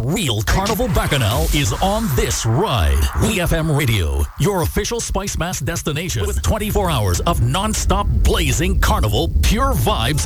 real Carnival Bacchanal is on this ride. EFM Radio, your official Spice Mass destination with 24 hours of non-stop blazing Carnival pure vibes